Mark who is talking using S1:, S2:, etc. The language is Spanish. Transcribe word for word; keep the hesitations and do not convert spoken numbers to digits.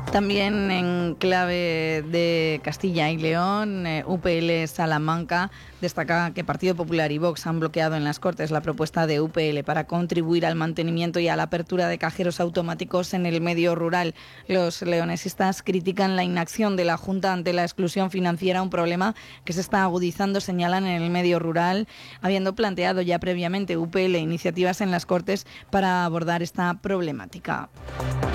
S1: También en clave de Castilla y León, eh, U P L Salamanca destaca que Partido Popular y Vox han bloqueado en las Cortes la propuesta de U P L para contribuir al mantenimiento y a la apertura de cajeros automáticos en el medio rural. Los leonesistas critican la inacción de la Junta ante la exclusión financiera, un problema que se está agudizando, señalan, en el medio rural, habiendo planteado ya previamente U P L iniciativas en las Cortes para abordar esta problemática.